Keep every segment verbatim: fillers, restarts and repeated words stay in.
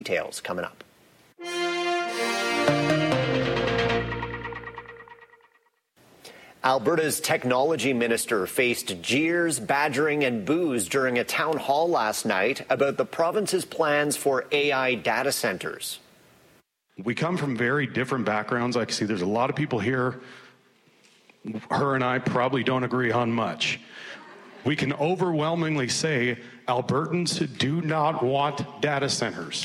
Details coming up. Alberta's technology minister faced jeers, badgering and boos during a town hall last night about the province's plans for A I data centers. We come from very different backgrounds. I can see there's a lot of people here. Her and I probably don't agree on much. We can overwhelmingly say Albertans do not want data centers.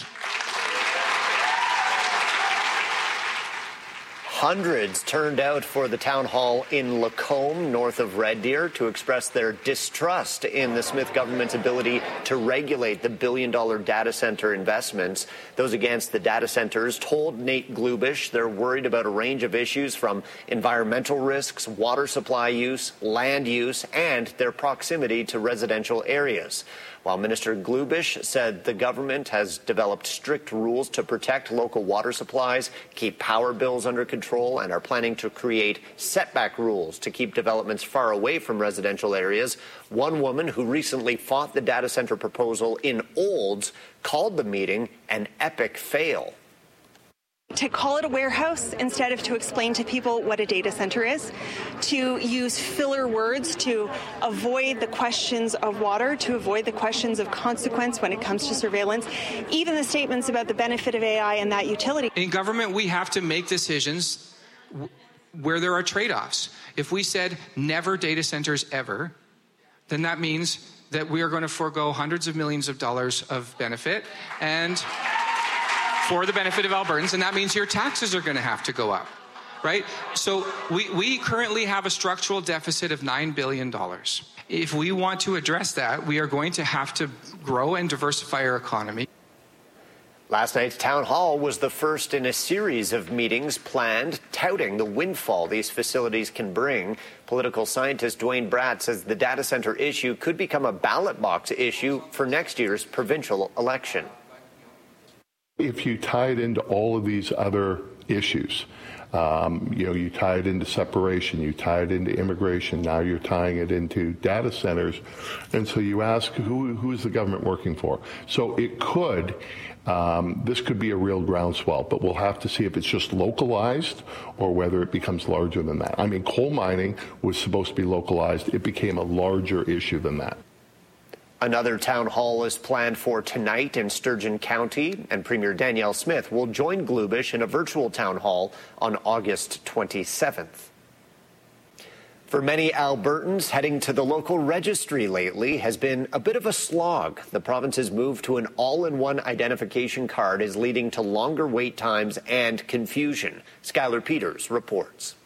Hundreds turned out for the town hall in Lacombe, north of Red Deer, to express their distrust in the Smith government's ability to regulate the billion-dollar data center investments. Those against the data centers told Nate Glubish they're worried about a range of issues from environmental risks, water supply use, land use, and their proximity to residential areas. While Minister Glubish said the government has developed strict rules to protect local water supplies, keep power bills under control, and are planning to create setback rules to keep developments far away from residential areas, one woman who recently fought the data center proposal in Olds called the meeting an epic fail. To call it a warehouse instead of to explain to people what a data center is, to use filler words to avoid the questions of water, to avoid the questions of consequence when it comes to surveillance, even the statements about the benefit of A I and that utility. In government, we have to make decisions where there are trade-offs. If we said never data centers ever, then that means that we are going to forego hundreds of millions of dollars of benefit and for the benefit of Albertans, and that means your taxes are going to have to go up, right? So we, we currently have a structural deficit of nine billion dollars. If we want to address that, we are going to have to grow and diversify our economy. Last night's town hall was the first in a series of meetings planned touting the windfall these facilities can bring. Political scientist Dwayne Bratt says the data center issue could become a ballot box issue for next year's provincial election. If you tie it into all of these other issues, um, you know, you tie it into separation, you tie it into immigration, now you're tying it into data centers, and so you ask, who, who is the government working for? So it could, um, this could be a real groundswell, but we'll have to see if it's just localized or whether it becomes larger than that. I mean, coal mining was supposed to be localized. It became a larger issue than that. Another town hall is planned for tonight in Sturgeon County, and Premier Danielle Smith will join Glubish in a virtual town hall on August twenty-seventh. For many Albertans, heading to the local registry lately has been a bit of a slog. The province's move to an all-in-one identification card is leading to longer wait times and confusion. Skylar Peters reports.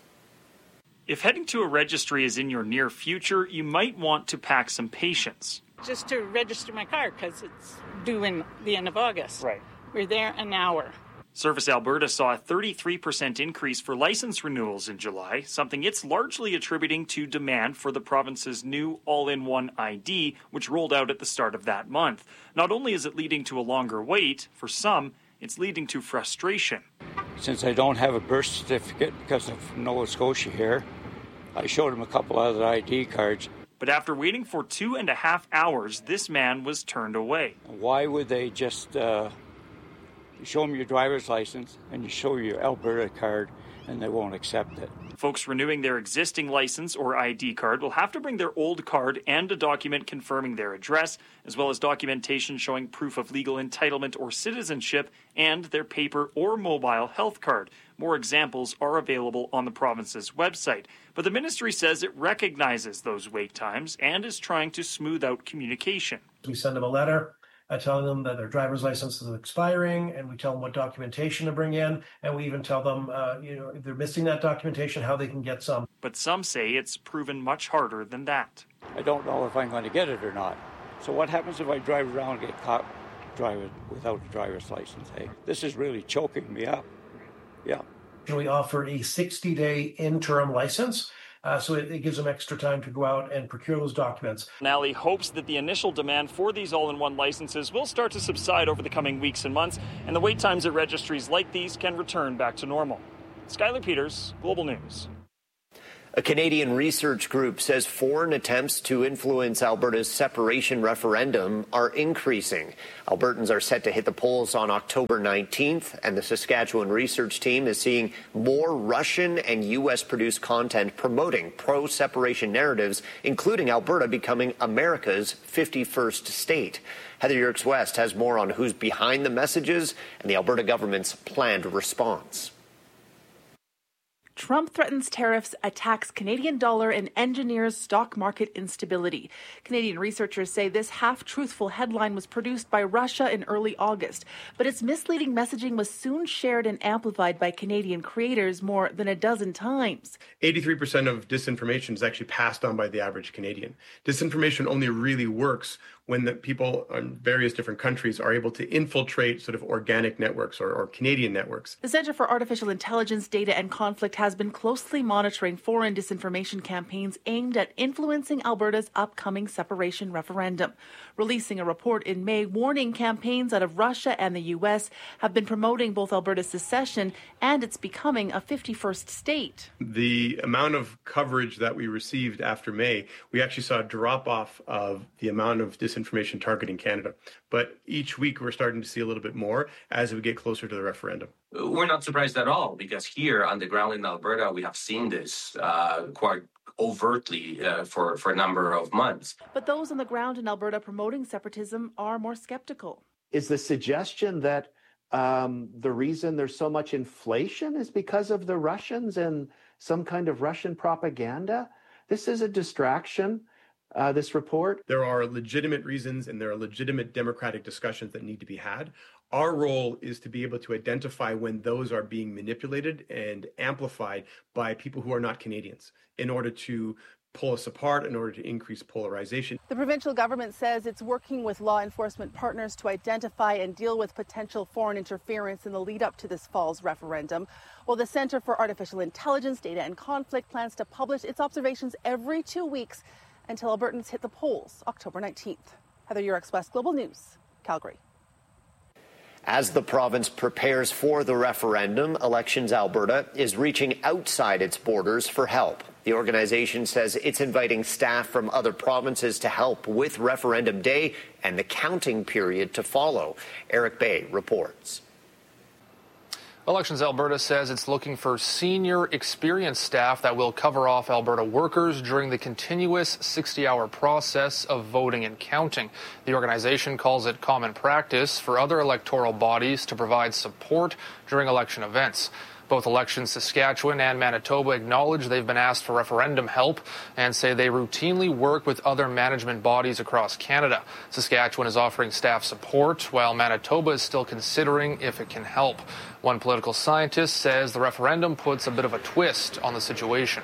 If heading to a registry is in your near future, you might want to pack some patience. Just to register my car because it's due in the end of August. Right. We're there an hour. Service Alberta saw a thirty-three percent increase for license renewals in July, something it's largely attributing to demand for the province's new all-in-one I D, which rolled out at the start of that month. Not only is it leading to a longer wait, for some, it's leading to frustration. Since I don't have a birth certificate because of Nova Scotia here, I showed him a couple other I D cards. But after waiting for two and a half hours, this man was turned away. Why would they just uh, show them your driver's license and you show your Alberta card and they won't accept it? Folks renewing their existing license or I D card will have to bring their old card and a document confirming their address, as well as documentation showing proof of legal entitlement or citizenship and their paper or mobile health card. More examples are available on the province's website. But the ministry says it recognizes those wait times and is trying to smooth out communication. We send them a letter uh, telling them that their driver's license is expiring, and we tell them what documentation to bring in, and we even tell them, uh, you know, if they're missing that documentation, how they can get some. But some say it's proven much harder than that. I don't know if I'm going to get it or not. So what happens if I drive around and get caught driving without a driver's license? Hey, this is really choking me up. Yeah. We offer a sixty-day interim license, uh, so it, it gives them extra time to go out and procure those documents. Nally hopes that the initial demand for these all-in-one licenses will start to subside over the coming weeks and months, and the wait times at registries like these can return back to normal. Skylar Peters, Global News. A Canadian research group says foreign attempts to influence Alberta's separation referendum are increasing. Albertans are set to hit the polls on October nineteenth, and the Saskatchewan research team is seeing more Russian and U S-produced content promoting pro-separation narratives, including Alberta becoming America's fifty-first state. Heather Yerkes-West has more on who's behind the messages and the Alberta government's planned response. Trump threatens tariffs, attacks Canadian dollar, and engineers stock market instability. Canadian researchers say this half-truthful headline was produced by Russia in early August, but its misleading messaging was soon shared and amplified by Canadian creators more than a dozen times. eighty-three percent of disinformation is actually passed on by the average Canadian. Disinformation only really works when the people in various different countries are able to infiltrate sort of organic networks or, or Canadian networks. The Centre for Artificial Intelligence, Data and Conflict has been closely monitoring foreign disinformation campaigns aimed at influencing Alberta's upcoming separation referendum, releasing a report in May warning campaigns out of Russia and the U S have been promoting both Alberta's secession and its becoming a fifty-first state. The amount of coverage that we received after May, we actually saw a drop-off of the amount of disinformation information targeting Canada. But each week we're starting to see a little bit more as we get closer to the referendum. We're not surprised at all, because here on the ground in Alberta, we have seen this uh, quite overtly uh, for, for a number of months. But those on the ground in Alberta promoting separatism are more skeptical. Is the suggestion that um, the reason there's so much inflation is because of the Russians and some kind of Russian propaganda? This is a distraction. Uh, this report. There are legitimate reasons and there are legitimate democratic discussions that need to be had. Our role is to be able to identify when those are being manipulated and amplified by people who are not Canadians in order to pull us apart, in order to increase polarization. The provincial government says it's working with law enforcement partners to identify and deal with potential foreign interference in the lead up to this fall's referendum, while the Centre for Artificial Intelligence, Data and Conflict plans to publish its observations every two weeks until Albertans hit the polls October nineteenth. Heather Yerkes-West, Global News, Calgary. As the province prepares for the referendum, Elections Alberta is reaching outside its borders for help. The organization says it's inviting staff from other provinces to help with referendum day and the counting period to follow. Eric Bay reports. Elections Alberta says it's looking for senior, experienced staff that will cover off Alberta workers during the continuous sixty-hour process of voting and counting. The organization calls it common practice for other electoral bodies to provide support during election events. Both Elections Saskatchewan and Manitoba acknowledge they've been asked for referendum help and say they routinely work with other management bodies across Canada. Saskatchewan is offering staff support, while Manitoba is still considering if it can help. One political scientist says the referendum puts a bit of a twist on the situation.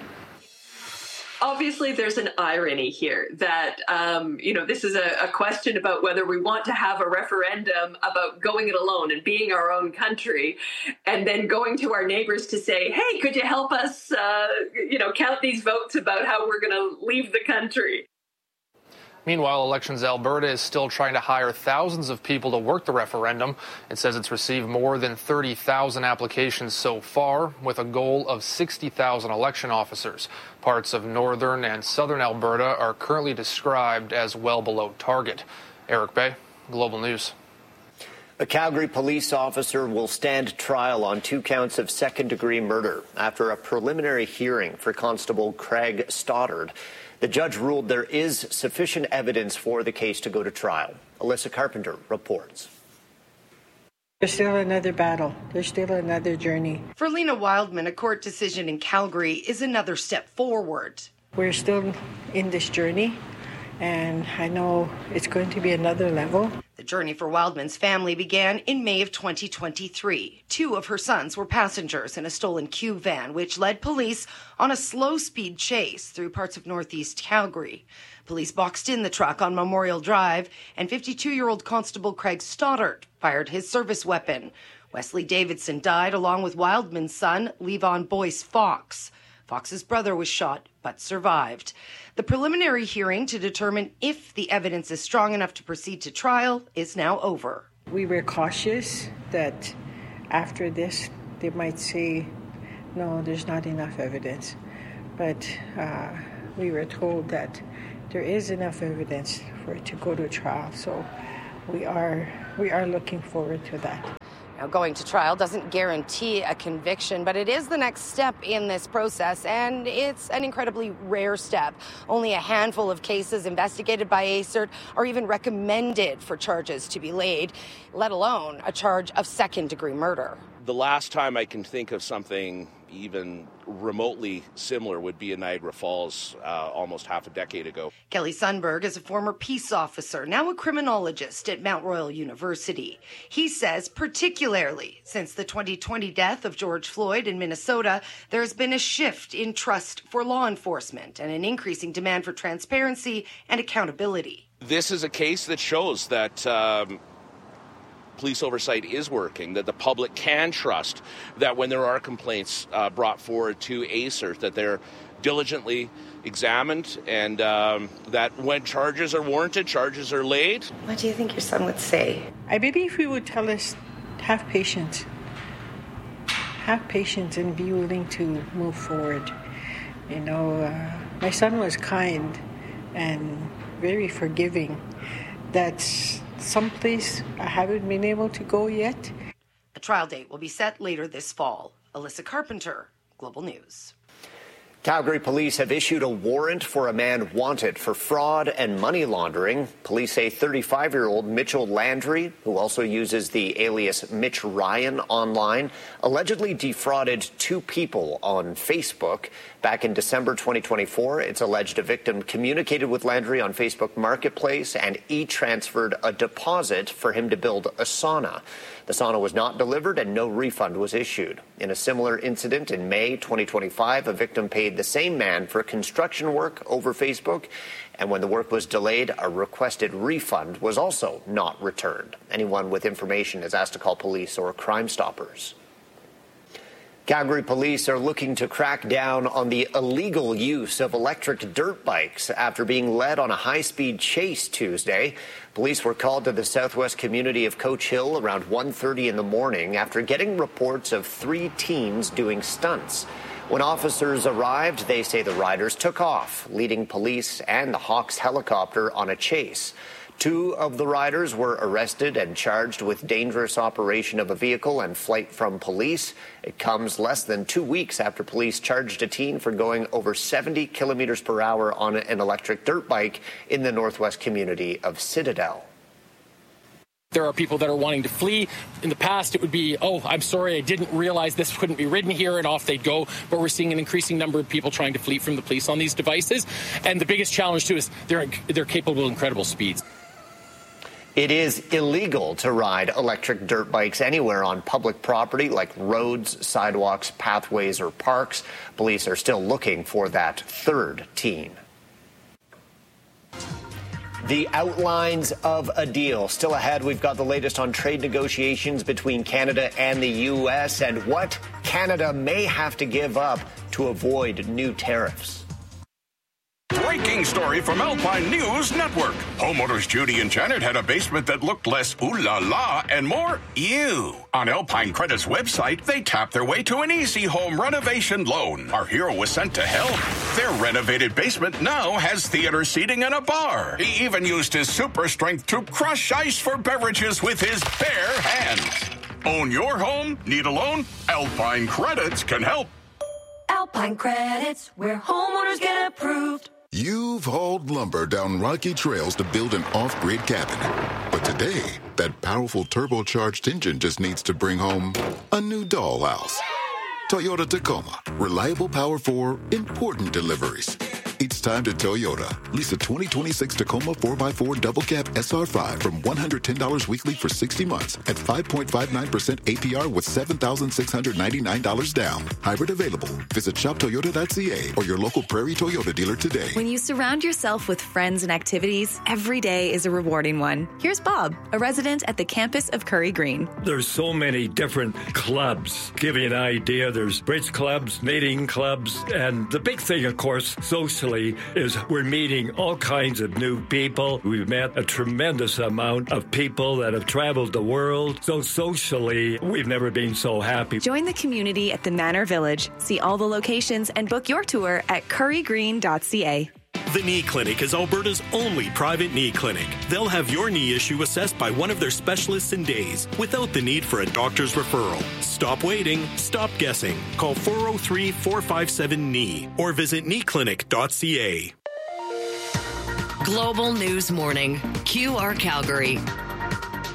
Obviously, there's an irony here that, um, you know, this is a, a question about whether we want to have a referendum about going it alone and being our own country, and then going to our neighbors to say, hey, could you help us, uh, you know, count these votes about how we're going to leave the country? Meanwhile, Elections Alberta is still trying to hire thousands of people to work the referendum. It says it's received more than thirty thousand applications so far, with a goal of sixty thousand election officers. Parts of northern and southern Alberta are currently described as well below target. Eric Bay, Global News. A Calgary police officer will stand trial on two counts of second-degree murder after a preliminary hearing for Constable Craig Stoddard. The judge ruled there is sufficient evidence for the case to go to trial. Alyssa Carpenter reports. There's still another battle. There's still another journey. For Lena Wildman, a court decision in Calgary is another step forward. We're still in this journey, and I know it's going to be another level. The journey for Wildman's family began in May of twenty twenty-three. Two of her sons were passengers in a stolen Q van, which led police on a slow-speed chase through parts of northeast Calgary. Police boxed in the truck on Memorial Drive, and fifty-two-year-old Constable Craig Stoddard fired his service weapon. Wesley Davidson died along with Wildman's son, Levon Boyce Fox. Fox's brother was shot but survived. The preliminary hearing to determine if the evidence is strong enough to proceed to trial is now over. We were cautious that after this, they might say, no, there's not enough evidence. but uh, we were told that there is enough evidence for it to go to trial. So we are we are looking forward to that. Now, going to trial doesn't guarantee a conviction, but it is the next step in this process, and it's an incredibly rare step. Only a handful of cases investigated by A C E R T are even recommended for charges to be laid, let alone a charge of second-degree murder. The last time I can think of something even remotely similar would be in Niagara Falls uh, almost half a decade ago. Kelly Sundberg is a former peace officer, now a criminologist at Mount Royal University. He says particularly since the twenty twenty death of George Floyd in Minnesota, there's been a shift in trust for law enforcement and an increasing demand for transparency and accountability. This is a case that shows that um, police oversight is working, that the public can trust that when there are complaints uh, brought forward to A C E R T, that they're diligently examined, and um, that when charges are warranted, charges are laid. What do you think your son would say? I believe he would tell us, have patience. Have patience and be willing to move forward. You know, uh, my son was kind and very forgiving. That's someplace I haven't been able to go yet. A trial date will be set later this fall. Alyssa Carpenter, Global News. Calgary police have issued a warrant for a man wanted for fraud and money laundering. Police say thirty-five-year-old Mitchell Landry, who also uses the alias Mitch Ryan online, allegedly defrauded two people on Facebook. Back in December twenty twenty-four, it's alleged a victim communicated with Landry on Facebook Marketplace and e-transferred a deposit for him to build a sauna. The sauna was not delivered and no refund was issued. In a similar incident in May twenty twenty-five, a victim paid the same man for construction work over Facebook, and when the work was delayed, a requested refund was also not returned. Anyone with information is asked to call police or Crime Stoppers. Calgary police are looking to crack down on the illegal use of electric dirt bikes after being led on a high-speed chase Tuesday. Police were called to the southwest community of Coach Hill around one thirty in the morning after getting reports of three teens doing stunts. When officers arrived, they say the riders took off, leading police and the Hawks helicopter on a chase. Two of the riders were arrested and charged with dangerous operation of a vehicle and flight from police. It comes less than two weeks after police charged a teen for going over seventy kilometers per hour on an electric dirt bike in the northwest community of Citadel. There are people that are wanting to flee. In the past, it would be, oh, I'm sorry, I didn't realize this couldn't be ridden here, and off they'd go. But we're seeing an increasing number of people trying to flee from the police on these devices. And the biggest challenge, too, is they're, they're capable of incredible speeds. It is illegal to ride electric dirt bikes anywhere on public property like roads, sidewalks, pathways, or parks. Police are still looking for that third teen. The outlines of a deal still ahead. We've got the latest on trade negotiations between Canada and the U S and what Canada may have to give up to avoid new tariffs. Breaking story from Alpine News Network. Homeowners Judy and Janet had a basement that looked less ooh la la and more ew. On Alpine Credit's website, they tapped their way to an easy home renovation loan. Our hero was sent to help. Their renovated basement now has theater seating and a bar. He even used his super strength to crush ice for beverages with his bare hands. Own your home? Need a loan? Alpine Credits can help. Alpine Credits, where homeowners get approved. You've hauled lumber down rocky trails to build an off-grid cabin. But today, that powerful turbocharged engine just needs to bring home a new dollhouse. Toyota Tacoma. Reliable power for important deliveries. It's time to Toyota. Lease a twenty twenty-six Tacoma four by four double cab S R five from one hundred ten dollars weekly for sixty months at five point five nine percent A P R with seven thousand six hundred ninety-nine dollars down. Hybrid available. Visit shop toyota dot c a or your local Prairie Toyota dealer today. When you surround yourself with friends and activities, every day is a rewarding one. Here's Bob, a resident at the campus of Curry Green. There's so many different clubs. Give you an idea, there's bridge clubs, knitting clubs, and the big thing, of course, social especially is we're meeting all kinds of new people. We've met a tremendous amount of people that have traveled the world. So socially, we've never been so happy. Join the community at the Manor Village. See all the locations and book your tour at curry green dot c a. The Knee Clinic is Alberta's only private knee clinic. They'll have your knee issue assessed by one of their specialists in days, without the need for a doctor's referral. Stop waiting. Stop guessing. Call four oh three, four five seven, K N E or visit knee clinic dot c a. Global News Morning. Q R Calgary.